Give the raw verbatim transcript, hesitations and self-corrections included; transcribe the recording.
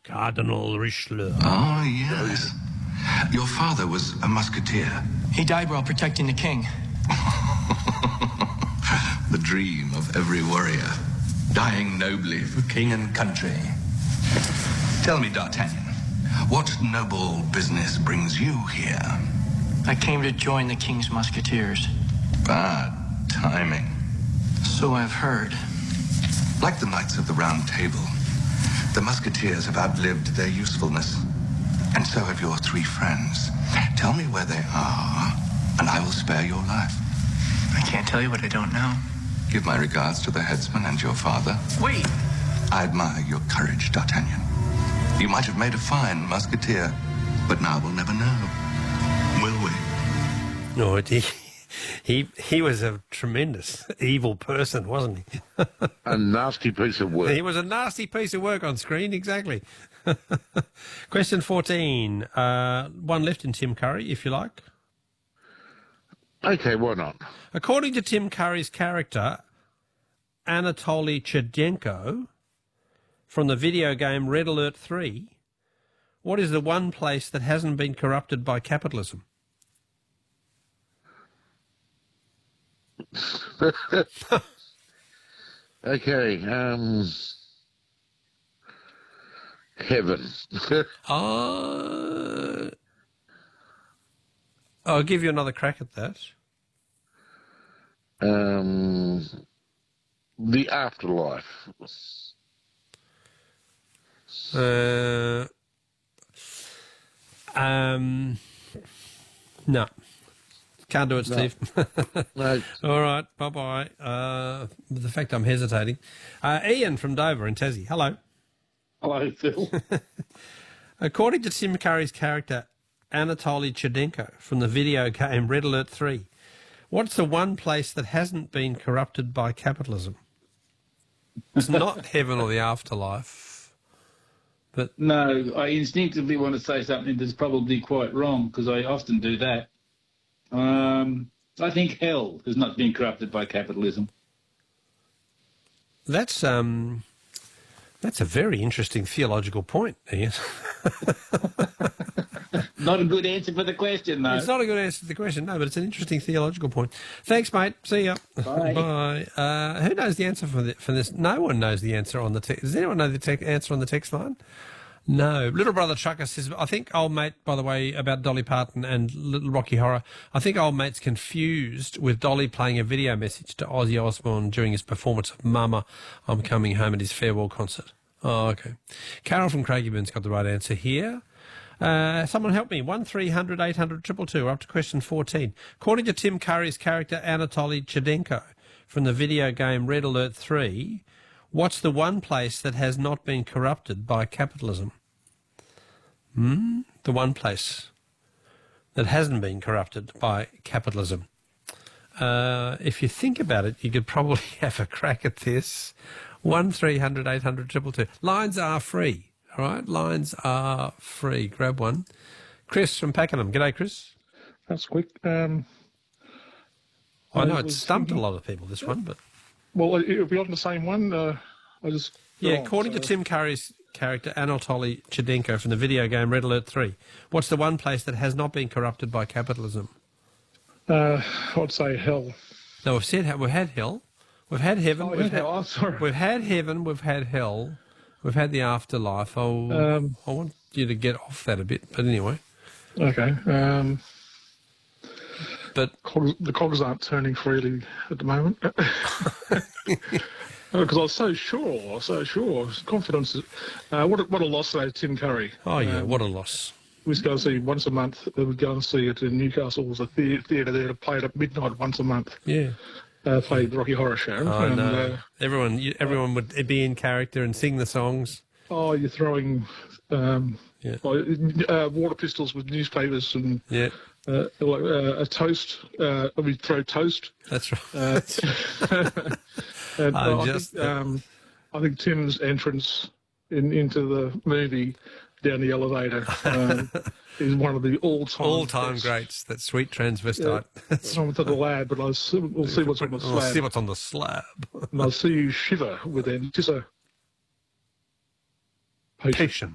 Cardinal Richelieu. Oh, yes. Your father was a musketeer. He died while protecting the king. The dream of every warrior, dying nobly for king and country. Tell me, D'Artagnan, what noble business brings you here? I came to join the king's musketeers. Bad timing. So I've heard. Like the Knights of the Round Table, the musketeers have outlived their usefulness. And so have your three friends. Tell me where they are, and I will spare your life. I can't tell you what I don't know. Give my regards to the headsman and your father. Wait! I admire your courage, D'Artagnan. You might have made a fine musketeer, but now we'll never know. Will we? No, he, he, he was a tremendous evil person, wasn't he? A nasty piece of work. He was a nasty piece of work on screen, exactly. Question fourteen. Uh, one left in Tim Curry, if you like. Okay, why not? According to Tim Curry's character, Anatoly Chedenko, from the video game Red Alert three, what is the one place that hasn't been corrupted by capitalism? Okay, um... heaven. uh, I'll give you another crack at that. Um, the afterlife. Uh, um, no. Can't do it, No. Steve. No. All right, bye-bye. Uh, the fact I'm hesitating. Uh, Ian from Dover in Tassie. Hello. Hello, Phil. According to Tim Curry's character, Anatoly Chedenko, from the video game Red Alert three, what's the one place that hasn't been corrupted by capitalism? It's not heaven or the afterlife. But No, I instinctively want to say something that's probably quite wrong, because I often do that. Um, I think hell has not been corrupted by capitalism. that's um, that's a very interesting theological point, Ian. Not a good answer for the question, though. It's not a good answer to the question, no, but it's an interesting theological point. Thanks, mate. See ya. Bye. Bye. Uh, who knows the answer for, the, for this? No one knows the answer on the text. Does anyone know the te- answer on the text line? No. Little Brother Trucker says, I think old mate, by the way, about Dolly Parton and Little Rocky Horror, I think old mate's confused with Dolly playing a video message to Ozzy Osbourne during his performance of Mama, I'm Coming Home at his farewell concert. Oh, okay. Carol from Craigieburns got the right answer here. Uh, someone help me. one three hundred eight hundred two two two. We're up to question fourteen. According to Tim Curry's character Anatoly Chedenko from the video game Red Alert three, what's the one place that has not been corrupted by capitalism? Hmm? The one place that hasn't been corrupted by capitalism. Uh, if you think about it, you could probably have a crack at this. one three hundred eight hundred two two two. Lines are free. All right, lines are free. Grab one. Chris from Pakenham. G'day, Chris. That's quick. Um, I know I it was stumped thinking- a lot of people, this one, but... well, it'll be on the same one. Uh, I just Yeah, go on, according so- to Tim Curry's character Anatoly Chedenko from the video game Red Alert three, what's the one place that has not been corrupted by capitalism? Uh, I'd say hell. No, we've said we've had hell, we've had heaven, Oh, we've, yeah, had, I'm sorry. we've had heaven, we've had hell, we've had the afterlife. Oh, Um, I want you to get off that a bit, but anyway. Okay. Um, But cogs, the cogs aren't turning freely at the moment. Because I was so sure, I was so sure, confidence. Uh, what, a, what a loss though, Tim Curry. oh yeah, Um, what a loss. We used to go and see once a month. We would go and see it in Newcastle. It was a thea- theatre there that played at midnight once a month. Yeah. Uh, played the Rocky Horror Show. I and, know. Uh, everyone, you, everyone would be in character and sing the songs. oh, you're throwing um, Yeah. uh, water pistols with newspapers and Yeah, uh, like, uh, a toast. Uh, we throw toast. that's right. Uh, and, I'm uh, I, just- think, um, I think Tim's entrance in, into the movie down the elevator um, is one of the all-time All-time best. greats. That sweet transvestite. It's on to the lab, but I'll see, we'll see what's on the We'll slab. see what's on the slab. And I'll see you shiver with anticipation. Patient.